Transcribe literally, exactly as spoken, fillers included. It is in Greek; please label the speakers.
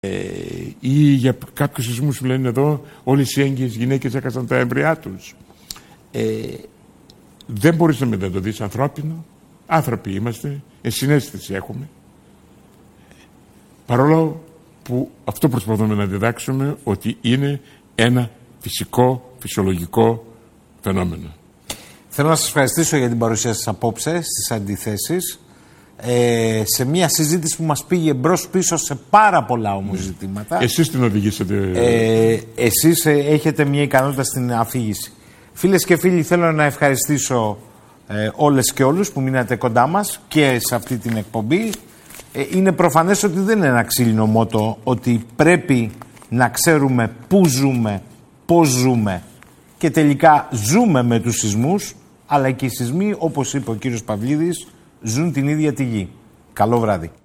Speaker 1: Ε, ή για κάποιους σεισμούς που λένε εδώ όλες οι έγκυες γυναίκες έκασαν τα έμβριά τους. Ε, δεν μπορείς να με δεν το δεις ανθρώπινο. Άνθρωποι είμαστε, ενσυναίσθηση έχουμε. Παρόλο που αυτό προσπαθούμε να διδάξουμε ότι είναι ένα φυσικό, φυσιολογικό φαινόμενο.
Speaker 2: Θέλω να σας ευχαριστήσω για την παρουσία σας απόψε στις αντιθέσεις. Ε, σε μια συζήτηση που μας πήγε μπρος πίσω σε πάρα πολλά όμως mm. ζητήματα.
Speaker 1: Εσείς την οδηγήσατε.
Speaker 2: Ε, εσείς ε, έχετε μια ικανότητα στην αφήγηση. Φίλες και φίλοι, θέλω να ευχαριστήσω ε, όλες και όλους που μείνατε κοντά μας και σε αυτή την εκπομπή. Ε, είναι προφανές ότι δεν είναι ένα ξύλινο μότο, ότι πρέπει να ξέρουμε πού ζούμε, πώς ζούμε και τελικά ζούμε με τους σεισμούς, αλλά και οι σεισμοί, όπως είπε ο κύριος Παυλίδης, ζουν την ίδια τη γη. Καλό βράδυ.